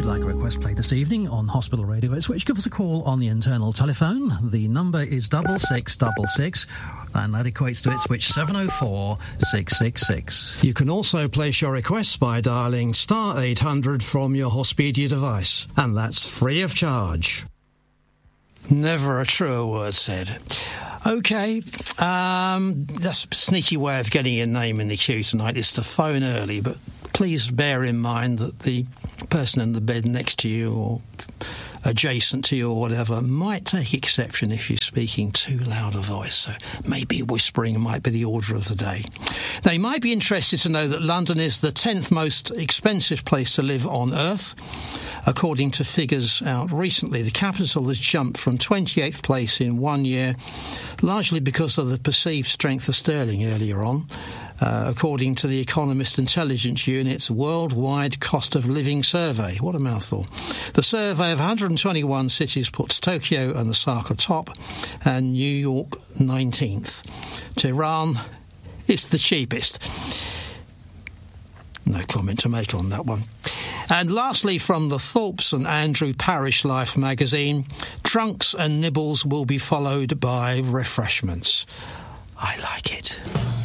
like a request played this evening on Hospital Radio Ipswich, give us a call on the internal telephone. The number is 6666, and that equates to Ipswich 704 666. You can also place your requests by dialling star 800 from your Hospedia device, and that's free of charge. Never a truer word said. OK, that's a sneaky way of getting your name in the queue tonight is to phone early, but please bear in mind that the person in the bed next to you or adjacent to you or whatever might take exception if you're speaking too loud a voice, so maybe whispering might be the order of the day. Now, you might be interested to know that London is the 10th most expensive place to live on Earth. According to figures out recently, the capital has jumped from 28th place in 1 year, largely because of the perceived strength of sterling earlier on. According to the Economist Intelligence Unit's Worldwide Cost of Living Survey. What a mouthful. The survey of 121 cities puts Tokyo and Osaka top and New York 19th. Tehran is the cheapest. No comment to make on that one. And lastly, from the Thorpes and Andrew Parish Life magazine, drunks and nibbles will be followed by refreshments. I like it.